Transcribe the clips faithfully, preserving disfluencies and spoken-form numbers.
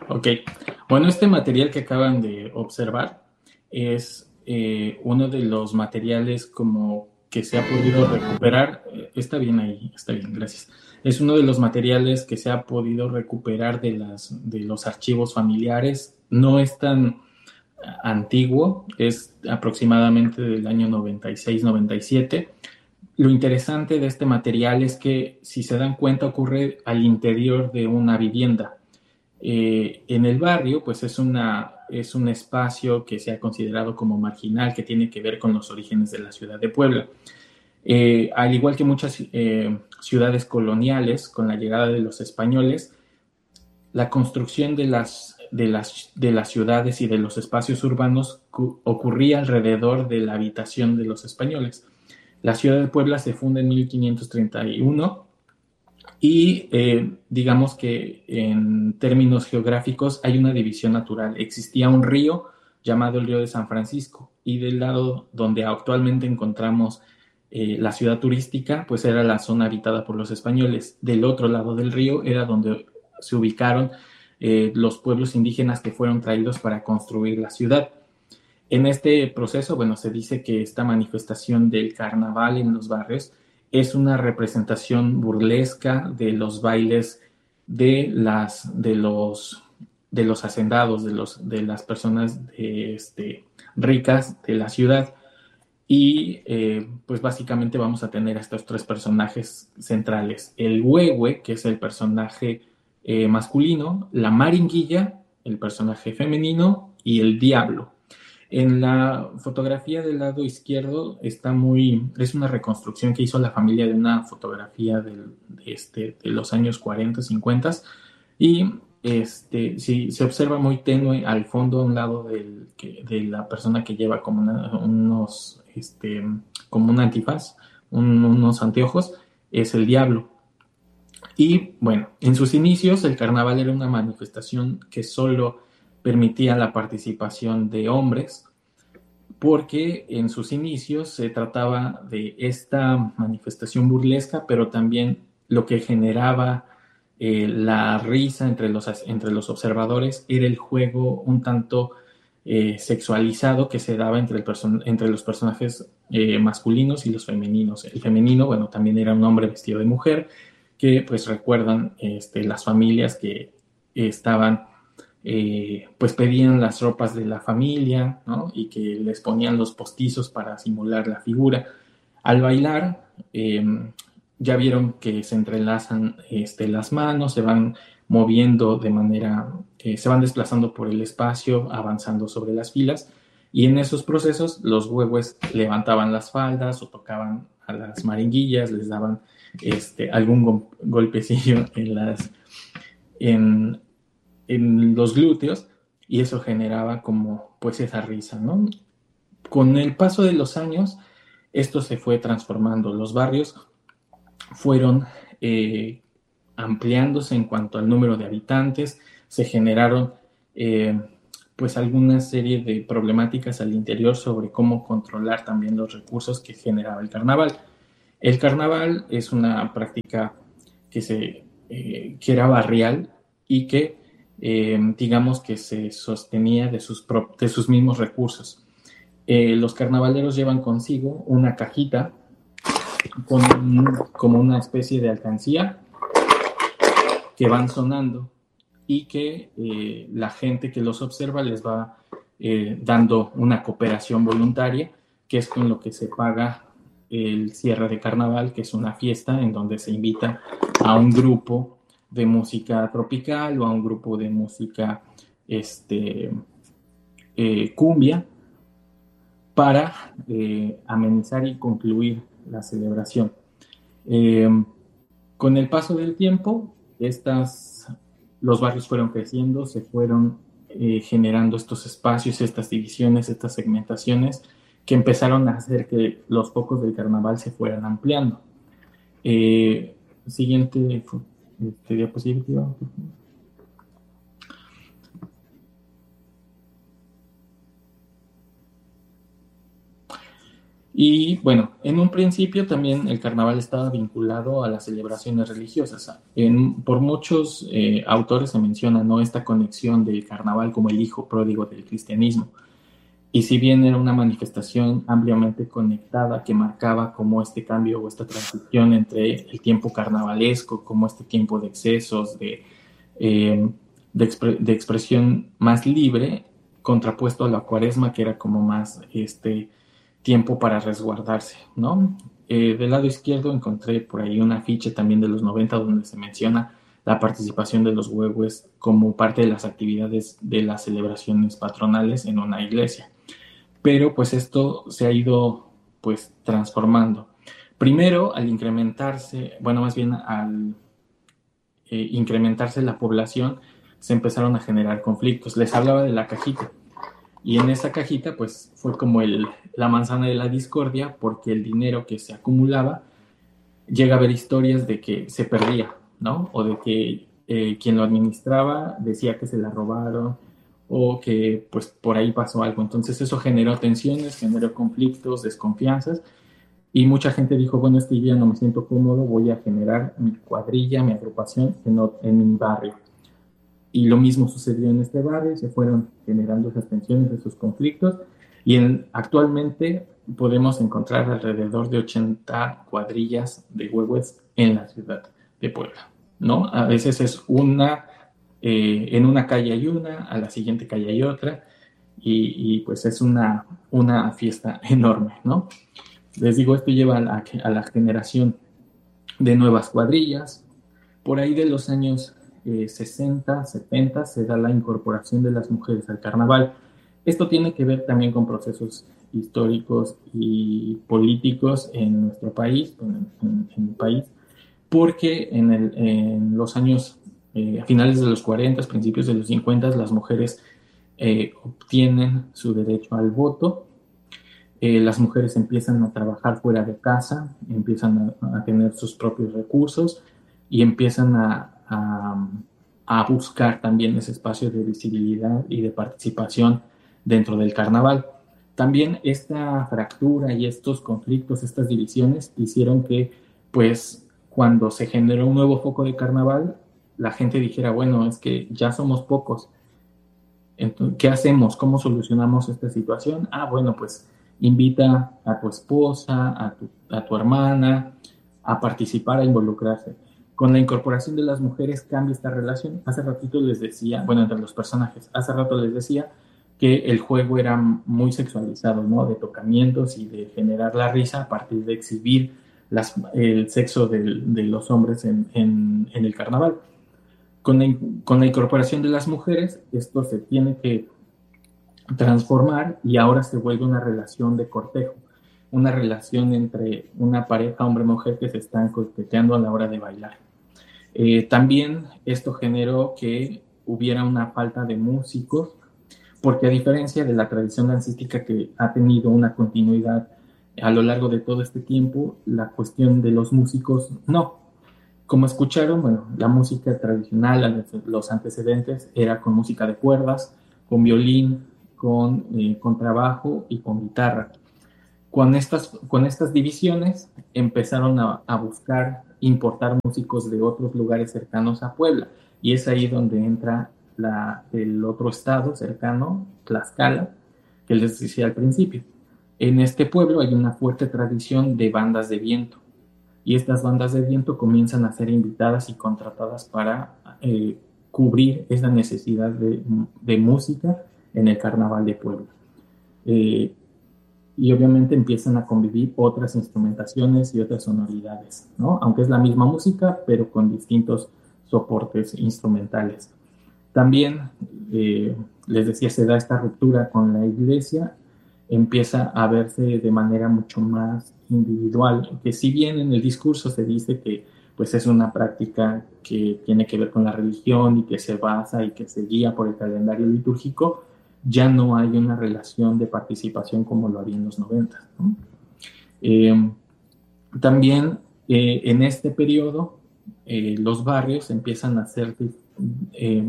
Ok, bueno, este material que acaban de observar es eh, uno de los materiales como que se ha podido recuperar. Eh, Está bien ahí, está bien, gracias. Es uno de los materiales que se ha podido recuperar de, las, de los archivos familiares. No es tan antiguo, es aproximadamente del año noventa y seis noventa y siete. Lo interesante de este material es que, si se dan cuenta, ocurre al interior de una vivienda. Eh, en el barrio, pues es, una, es un espacio que se ha considerado como marginal, que tiene que ver con los orígenes de la ciudad de Puebla. Eh, al igual que muchas eh, ciudades coloniales, con la llegada de los españoles, la construcción de las, de las, de las ciudades y de los espacios urbanos ocurría alrededor de la habitación de los españoles. La ciudad de Puebla se funda en mil quinientos treinta y uno y eh, digamos que en términos geográficos hay una división natural. Existía un río llamado el río de San Francisco, y del lado donde actualmente encontramos eh, la ciudad turística, pues era la zona habitada por los españoles. Del otro lado del río era donde se ubicaron eh, los pueblos indígenas que fueron traídos para construir la ciudad. En este proceso, bueno, se dice que esta manifestación del carnaval en los barrios es una representación burlesca de los bailes de las de los de los hacendados, de los de las personas de, este, ricas de la ciudad. Y eh, pues básicamente vamos a tener a estos tres personajes centrales: el huehue, que es el personaje eh, masculino; la maringuilla, el personaje femenino; y el diablo. En la fotografía del lado izquierdo está muy, es una reconstrucción que hizo la familia de una fotografía del- de, este, de los años cuarenta, cincuenta, y este, sí, se observa muy tenue al fondo, a un lado del, que- de la persona que lleva como una- unos, este, como un antifaz, un- unos anteojos, es el diablo. Y bueno, en sus inicios el carnaval era una manifestación que solo permitía la participación de hombres, porque en sus inicios se trataba de esta manifestación burlesca, pero también lo que generaba eh, la risa entre los, entre los observadores era el juego un tanto eh, sexualizado que se daba entre, el person entre los personajes eh, masculinos y los femeninos. El femenino, bueno, también era un hombre vestido de mujer, que pues recuerdan este, las familias que estaban eh, pues pedían las ropas de la familia, ¿no? Y que les ponían los postizos para simular la figura. Al bailar, eh, ya vieron que se entrelazan este, las manos, se van moviendo de manera, eh, se van desplazando por el espacio, avanzando sobre las filas, y en esos procesos los huevos levantaban las faldas o tocaban a las maringuillas, les daban este, algún go golpecillo en las, en, en los glúteos, y eso generaba como pues esa risa, ¿no? Con el paso de los años, esto se fue transformando. Los barrios fueron eh, ampliándose en cuanto al número de habitantes, se generaron eh, pues alguna serie de problemáticas al interior sobre cómo controlar también los recursos que generaba el carnaval. El carnaval es una práctica que, se, eh, que era barrial y que eh, digamos que se sostenía de sus, pro, de sus mismos recursos. Eh, los carnavaleros llevan consigo una cajita con un, como una especie de alcancía que van sonando, y que eh, la gente que los observa les va eh, dando una cooperación voluntaria, que es con lo que se paga el cierre de carnaval, que es una fiesta en donde se invita a un grupo de música tropical o a un grupo de música este, eh, cumbia, para eh, amenizar y concluir la celebración. Eh, con el paso del tiempo, estas, los barrios fueron creciendo, se fueron eh, generando estos espacios, estas divisiones, estas segmentaciones, que empezaron a hacer que los focos del carnaval se fueran ampliando. Eh, siguiente este, diapositiva. Y bueno, en un principio también el carnaval estaba vinculado a las celebraciones religiosas. En, por muchos eh, autores se menciona, ¿no?, esta conexión del carnaval como el hijo pródigo del cristianismo. Y si bien era una manifestación ampliamente conectada que marcaba como este cambio o esta transición entre el tiempo carnavalesco, como este tiempo de excesos, de, eh, de, expre de expresión más libre, contrapuesto a la cuaresma, que era como más este tiempo para resguardarse, ¿no? Eh, del lado izquierdo encontré por ahí un afiche también de los noventa donde se menciona la participación de los huehues como parte de las actividades de las celebraciones patronales en una iglesia. Pero pues esto se ha ido pues transformando. Primero, al incrementarse, bueno, más bien al eh, incrementarse la población, se empezaron a generar conflictos. Les hablaba de la cajita. Y en esa cajita, pues fue como el, la manzana de la discordia, porque el dinero que se acumulaba, llega a haber historias de que se perdía, ¿no? O de que eh, quien lo administraba decía que se la robaron, o que pues por ahí pasó algo. Entonces eso generó tensiones, generó conflictos, desconfianzas, y mucha gente dijo, bueno, es que yo ya no me siento cómodo, voy a generar mi cuadrilla, mi agrupación en, en mi barrio. Y lo mismo sucedió en este barrio, se fueron generando esas tensiones, esos conflictos, y en, actualmente podemos encontrar alrededor de ochenta cuadrillas de huehues en la ciudad de Puebla, ¿no? A veces es una, eh, en una calle hay una, a la siguiente calle hay otra, y, y pues es una, una fiesta enorme, ¿no? Les digo, esto lleva a la, a la generación de nuevas cuadrillas. Por ahí de los años eh, sesenta, setenta se da la incorporación de las mujeres al carnaval. Esto tiene que ver también con procesos históricos y políticos en nuestro país, en, en, en el país, porque en, el, en los años, eh, a finales de los cuarenta, principios de los cincuenta, las mujeres eh, obtienen su derecho al voto. Eh, las mujeres empiezan a trabajar fuera de casa, empiezan a, a tener sus propios recursos y empiezan a, a, a, buscar también ese espacio de visibilidad y de participación dentro del carnaval. También esta fractura y estos conflictos, estas divisiones, hicieron que, pues, cuando se generó un nuevo foco de carnaval, la gente dijera, bueno, es que ya somos pocos. Entonces, ¿qué hacemos? ¿Cómo solucionamos esta situación? Ah, bueno, pues invita a tu esposa, a tu, a tu hermana, a participar, a involucrarse. Con la incorporación de las mujeres cambia esta relación. Hace ratito les decía, bueno, entre los personajes, hace rato les decía que el juego era muy sexualizado, ¿no? De tocamientos y de generar la risa a partir de exhibir las, el sexo de, de los hombres en, en, en el carnaval. Con la, con la incorporación de las mujeres, esto se tiene que transformar y ahora se vuelve una relación de cortejo, una relación entre una pareja hombre-mujer que se están coqueteando a la hora de bailar. Eh, también esto generó que hubiera una falta de músicos, porque a diferencia de la tradición dancística que ha tenido una continuidad a lo largo de todo este tiempo, la cuestión de los músicos no. Como escucharon, bueno, la música tradicional, los antecedentes, era con música de cuerdas, con violín, con eh, contrabajo y con guitarra. Con estas, con estas divisiones empezaron a, a buscar importar músicos de otros lugares cercanos a Puebla, y es ahí donde entra la, el otro estado cercano, Tlaxcala, que les decía al principio. En este pueblo hay una fuerte tradición de bandas de viento, y estas bandas de viento comienzan a ser invitadas y contratadas para eh, cubrir esa necesidad de, de música en el Carnaval de Puebla. Eh, y obviamente empiezan a convivir otras instrumentaciones y otras sonoridades, ¿no? Aunque es la misma música, pero con distintos soportes instrumentales. También, eh, les decía, se da esta ruptura con la iglesia, empieza a verse de manera mucho más individual, que si bien en el discurso se dice que pues es una práctica que tiene que ver con la religión y que se basa y que se guía por el calendario litúrgico, ya no hay una relación de participación como lo había en los noventa, ¿no? Eh, también eh, en este periodo eh, los barrios empiezan a ser eh,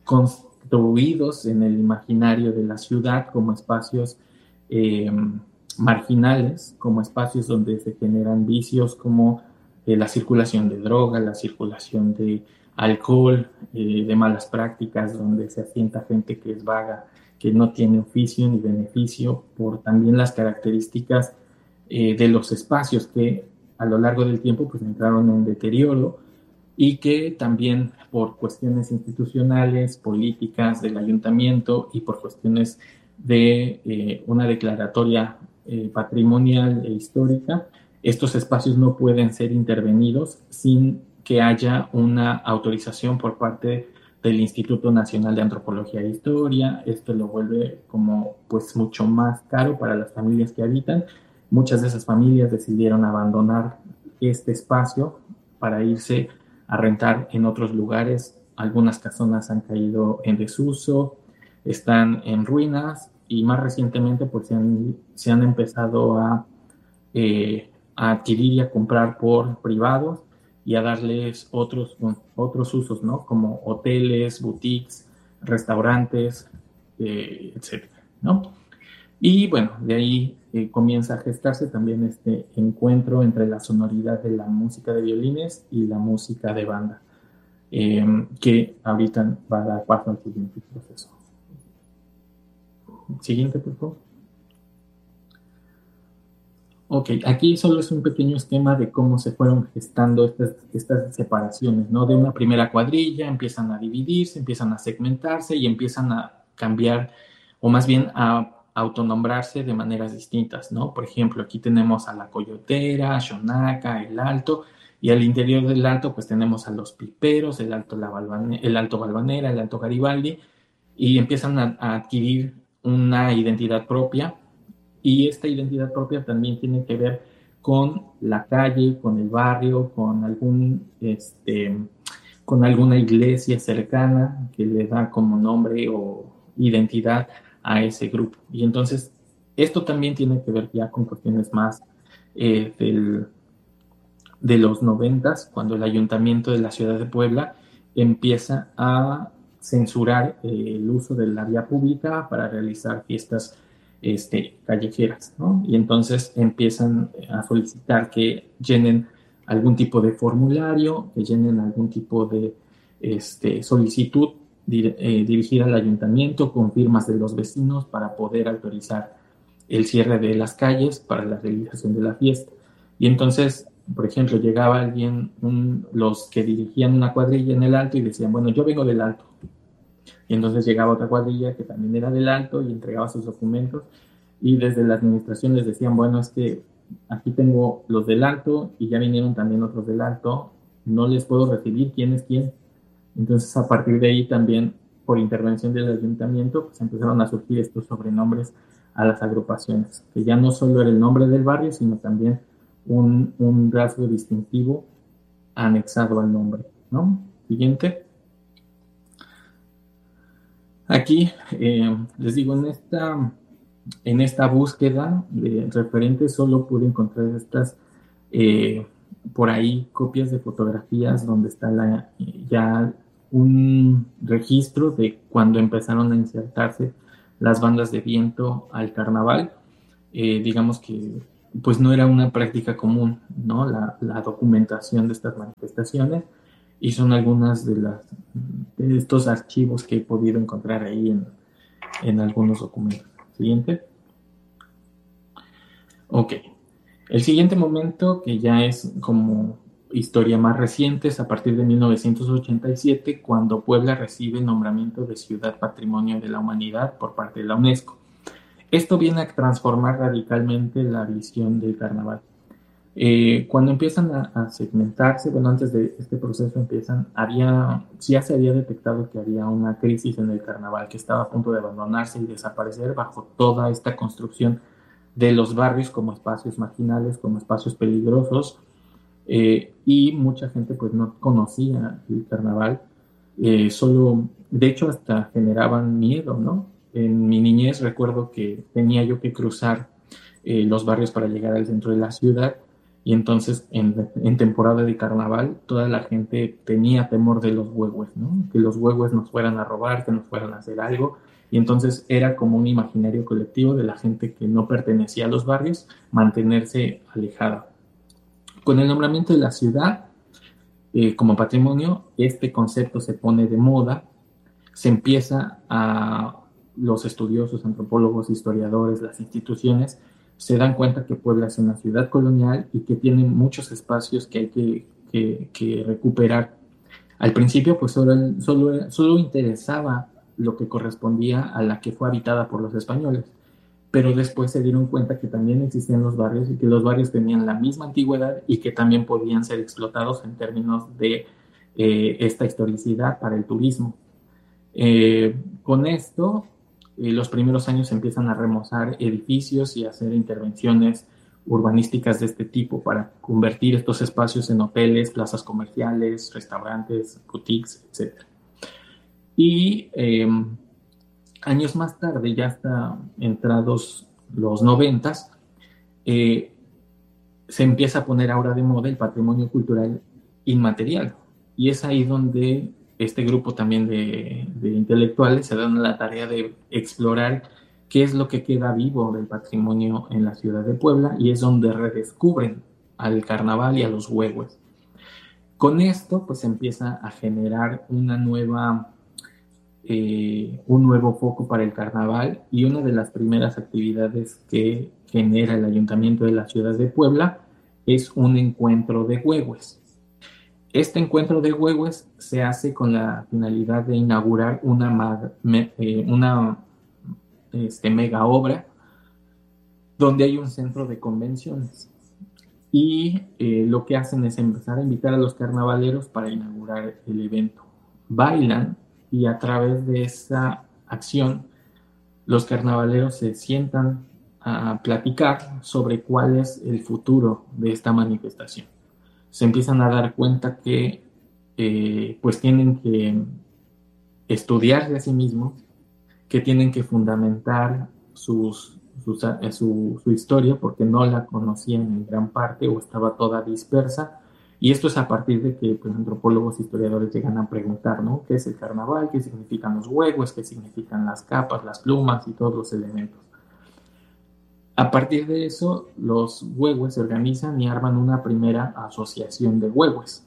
construidos en el imaginario de la ciudad como espacios eh, marginales, como espacios donde se generan vicios como eh, la circulación de droga, la circulación de alcohol, eh, de malas prácticas, donde se asienta gente que es vaga, que no tiene oficio ni beneficio, por también las características eh, de los espacios que a lo largo del tiempo pues entraron en deterioro y que también por cuestiones institucionales, políticas del ayuntamiento y por cuestiones de eh, una declaratoria eh, patrimonial e histórica, estos espacios no pueden ser intervenidos sin que haya una autorización por parte del Instituto Nacional de Antropología e Historia. Esto lo vuelve como pues mucho más caro para las familias que habitan. Muchas de esas familias decidieron abandonar este espacio para irse a rentar en otros lugares. Algunas casonas han caído en desuso, están en ruinas y más recientemente pues se han, se han empezado a, eh, a adquirir y a comprar por privados y a darles otros, otros usos, ¿no? Como hoteles, boutiques, restaurantes, eh, etcétera, ¿no? Y bueno, de ahí eh, comienza a gestarse también este encuentro entre la sonoridad de la música de violines y la música de banda, eh, que ahorita va a dar paso al siguiente proceso. Siguiente, por favor. Ok, aquí solo es un pequeño esquema de cómo se fueron gestando estas, estas separaciones, ¿no? De una primera cuadrilla empiezan a dividirse, empiezan a segmentarse y empiezan a cambiar, o más bien a autonombrarse de maneras distintas, ¿no? Por ejemplo, aquí tenemos a la Coyotera, a Xonaca, el Alto, y al interior del Alto pues tenemos a los Piperos, el Alto, la Balvane- el Alto Balvanera, el Alto Garibaldi, y empiezan a, a adquirir una identidad propia, y esta identidad propia también tiene que ver con la calle, con el barrio, con algún, este, con alguna iglesia cercana que le da como nombre o identidad a ese grupo. Y entonces esto también tiene que ver ya con cuestiones más eh, del, de los noventas, cuando el ayuntamiento de la ciudad de Puebla empieza a censurar eh, el uso de la vía pública para realizar fiestas este, callejeras, ¿no? Y entonces empiezan a solicitar que llenen algún tipo de formulario, que llenen algún tipo de este, solicitud dir, eh, dirigida al ayuntamiento con firmas de los vecinos para poder autorizar el cierre de las calles para la realización de la fiesta. Y entonces, por ejemplo, llegaba alguien, un, los que dirigían una cuadrilla en el Alto y decían, bueno, yo vengo del Alto. Y entonces llegaba otra cuadrilla que también era del Alto y entregaba sus documentos. Y desde la administración les decían, bueno, es que aquí tengo los del Alto y ya vinieron también otros del Alto, no les puedo recibir quién es quién. Entonces, a partir de ahí también, por intervención del ayuntamiento, pues empezaron a surgir estos sobrenombres a las agrupaciones, que ya no solo era el nombre del barrio, sino también un, un rasgo distintivo anexado al nombre, ¿no? Siguiente. Aquí, eh, les digo, en esta, en esta búsqueda de referentes solo pude encontrar estas, eh, por ahí, copias de fotografías donde está la, ya un registro de cuando empezaron a insertarse las bandas de viento al carnaval. Eh, digamos que pues no era una práctica común, ¿no? La, la documentación de estas manifestaciones, y son algunas de, las, de estos archivos que he podido encontrar ahí en, en algunos documentos. Siguiente. Ok. El siguiente momento, que ya es como historia más reciente, es a partir de mil novecientos ochenta y siete, cuando Puebla recibe el nombramiento de Ciudad Patrimonio de la Humanidad por parte de la UNESCO. Esto viene a transformar radicalmente la visión del carnaval. Eh, cuando empiezan a, a, segmentarse, bueno, antes de este proceso empiezan, había, ya se había detectado que había una crisis en el carnaval que estaba a punto de abandonarse y desaparecer bajo toda esta construcción de los barrios como espacios marginales, como espacios peligrosos, eh, y mucha gente pues no conocía el carnaval, eh, solo, de hecho hasta generaban miedo, ¿no? En mi niñez recuerdo que tenía yo que cruzar eh, los barrios para llegar al centro de la ciudad, Y entonces en, en temporada de carnaval toda la gente tenía temor de los huehues, ¿no? Que los huehues nos fueran a robar, que nos fueran a hacer algo. Y entonces era como un imaginario colectivo de la gente que no pertenecía a los barrios, mantenerse alejada. Con el nombramiento de la ciudad eh, como patrimonio, este concepto se pone de moda, se empieza a los estudiosos, antropólogos, historiadores, las instituciones, se dan cuenta que Puebla es una ciudad colonial y que tiene muchos espacios que hay que, que, que recuperar. Al principio, pues solo, solo, solo interesaba lo que correspondía a la que fue habitada por los españoles, pero después se dieron cuenta que también existían los barrios y que los barrios tenían la misma antigüedad y que también podían ser explotados en términos de eh, esta historicidad para el turismo. Eh, con esto, eh, los primeros años empiezan a remozar edificios y a hacer intervenciones urbanísticas de este tipo para convertir estos espacios en hoteles, plazas comerciales, restaurantes, boutiques, etcétera. Y eh, años más tarde, ya hasta entrados los noventas, eh, se empieza a poner ahora de moda el patrimonio cultural inmaterial. Y es ahí donde este grupo también de, de intelectuales se dan la tarea de explorar qué es lo que queda vivo del patrimonio en la ciudad de Puebla, y es donde redescubren al carnaval y a los huehues. Con esto, pues empieza a generar una nueva, eh, un nuevo foco para el carnaval, y una de las primeras actividades que genera el Ayuntamiento de la ciudad de Puebla es un encuentro de huehues. Este encuentro de huehues se hace con la finalidad de inaugurar una, eh, una este, mega obra donde hay un centro de convenciones. Y eh, lo que hacen es empezar a invitar a los carnavaleros para inaugurar el evento. Bailan, y a través de esa acción los carnavaleros se sientan a platicar sobre cuál es el futuro de esta manifestación. Se empiezan a dar cuenta que eh, pues tienen que estudiarse a sí mismos, que tienen que fundamentar sus, sus, su, su historia, porque no la conocían en gran parte o estaba toda dispersa. Y esto es a partir de que pues, antropólogos, historiadores llegan a preguntar, ¿no? ¿Qué es el carnaval? ¿Qué significan los huehues? ¿Qué significan las capas, las plumas y todos los elementos? A partir de eso, los huehues se organizan y arman una primera asociación de huehues,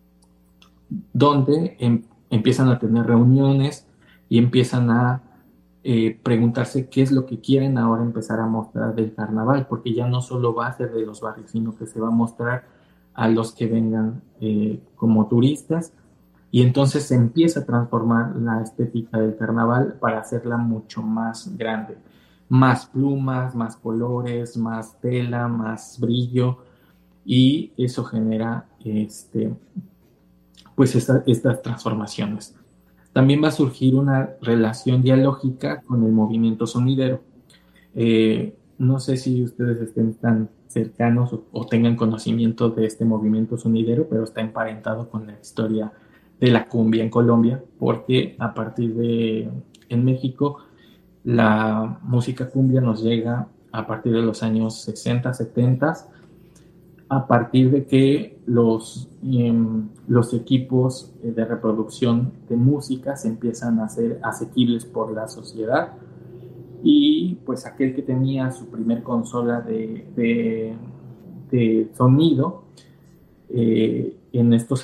donde em, empiezan a tener reuniones y empiezan a eh, preguntarse qué es lo que quieren ahora empezar a mostrar del carnaval, porque ya no solo va a ser de los barrios, sino que se va a mostrar a los que vengan eh, como turistas, y entonces se empieza a transformar la estética del carnaval para hacerla mucho más grande. Más plumas, más colores, más tela, más brillo, y eso genera este, pues esta, estas transformaciones. También va a surgir una relación dialógica con el movimiento sonidero. Eh, no sé si ustedes estén tan cercanos o, o tengan conocimiento de este movimiento sonidero, pero está emparentado con la historia de la cumbia en Colombia, porque a partir de, en México, la música cumbia nos llega a partir de los años sesenta, setenta, a partir de que los, eh, los equipos de reproducción de música se empiezan a hacer asequibles por la sociedad, y pues aquel que tenía su primer consola de, de, de sonido eh, en estos